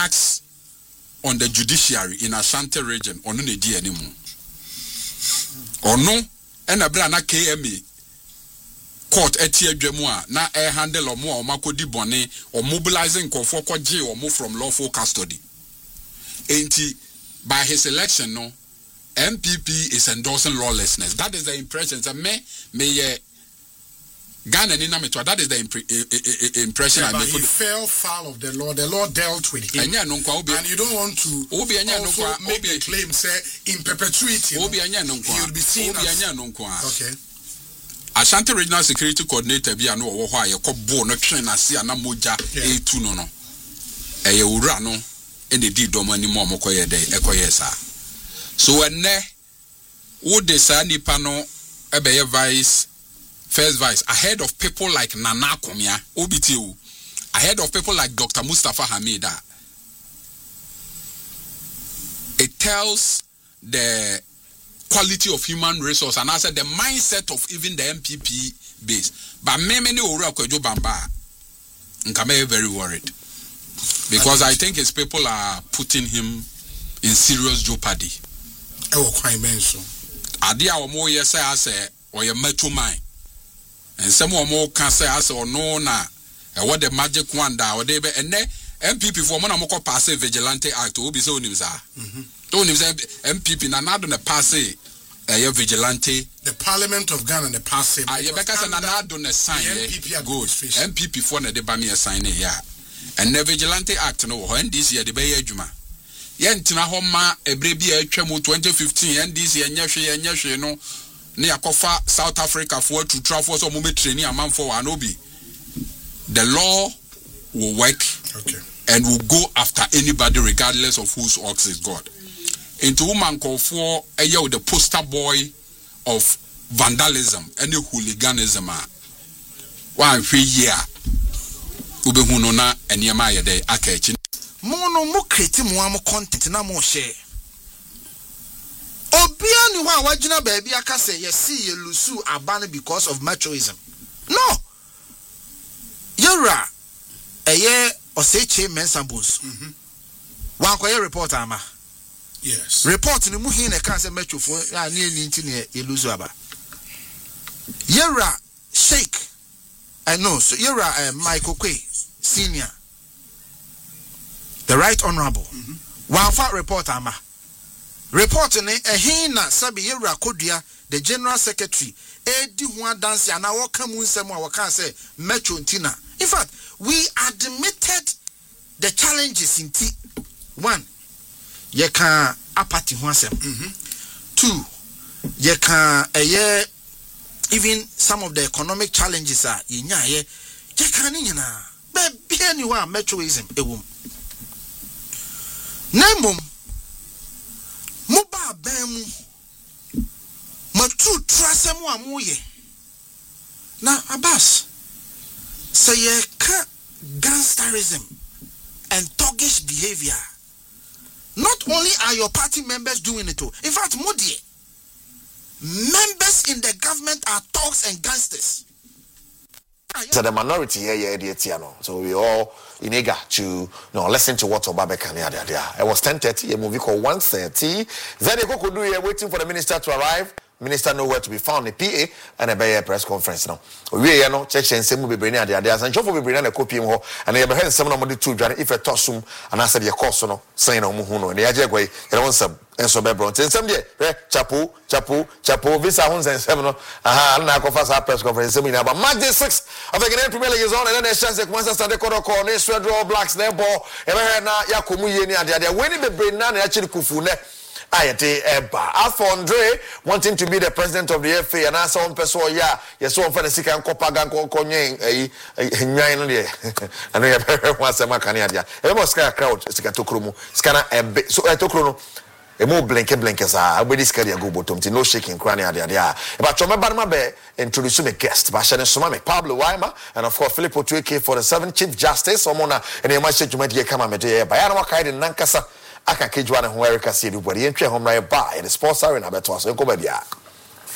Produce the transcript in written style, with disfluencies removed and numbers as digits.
attacks on the judiciary in Ashanti region ono ne di animu ono ena bra na KMA court etie adwamu a na handle omo makodi bone or mobilizing kofo kwaje omo from lawful custody enti by his election no MPP is endorsing lawlessness. That is the impression. So me Ghana ni na metwa. That is the impression I make. He fell foul of the law. The law dealt with him. And you don't want to also make a claim, say, in perpetuity. He will be seen as... Okay. Ashanti Regional Security Coordinator bi ano wo ho aye ko bo no twen na se ana moja etu no no. Eye wura no e de di dom ani mo mokoye de ekoye sa. So when would the nipa no ebeye first vice ahead of people like Nana Komia OBTU, ahead of people like Dr. Mustafa Hamida, it tells the quality of human resource and also the mindset of even the MPP base. But many ora kwejo bamba nkame very worried because I think his people are putting him in serious jeopardy. Adia omo ye say ase oye metu mine and some omo can say ase ono na what the magic wanda or dey be enne MPP for mo na mo ko pass vigilante act obi say onim sa onim say MPP na na do na pass vigilante the Parliament of Ghana the pass ye beka say na na do na sign good MPP for na dey ba me sign ya and the vigilante act no ho NDC ye dey be adwuma yentina ho ma ebrebi a atwa mu 2015 NDC enye no ne yakofa South Africa for to travel so mo be training amanfo wa no bi the law will work and will go after anybody regardless of whose ox is God. Into woman call for the poster boy of vandalism and hooliganism one 3 year ube huno na enyema ye dey akachi mono mo create mo am content na mo share obia ni ho a wagina ba bia ka say ye see ye lusu aban because of machoism no yura eye oseche mensambos wan koye report ama yes report ni mu hin na kan say machofo ya ni nti ne ye lusu aba yura sheik I know so yura Michael Kwe senior the right honorable one fat report ama report ni ehina sabi yura kodua the general secretary edi ho dance ana wo ka mu nsem a wo kan say metro ntina in fact we admitted the challenges in one ye can apathy ho asem two ye can even some of the economic challenges are ye nya ye can ni nyina be bia ni wa metroism ewum Nemum Muba Bemu Matu Trasemu Amuye now Abbas say ye gangsterism and thuggish behavior. Not only are your party members doing it, in fact, Modi members in the government are thugs and gangsters. So the minority here, so we all in eager to listen to what Obabe Kania did. It was 10:30, a movie called 1:30. Then they could do here waiting for the minister to arrive. Minister nowhere to be found. The PA and a press conference now. We church and same will be bringing the ideas and Joe will be bringing a copy more and they have had some of the two if a tossum and I said your course no saying no muhuno and the Ajagway and one sub and so Bebron and some day chapu visa homes and seven and fast press conference seminar but March 6th I think an Premier League is on and then a chance that once I started to draw blacks their ball and now Yakumu Yeni and the other when it be bring none actually kufune Ayate Eba. As for Andre wanting to be the president of the FA and I saw one person, yes, one for the sick and copagan conye, and we have one summer Canada. A more sky crowd, Sikatokrumu, Scana, so I took a more blankets are with this career go bottom, no shaking cranny. But Choma Barmabe introducing a guest, Bashan Sumame, Pablo Weimar, and of course Filippo Twiki for the 7th Chief Justice, Omona, and they might say to make a come by Anamakai in Nankasa. Aka Kijwana Huerika Sidu, but the entry home right by the sponsor in Abetos, and go baby.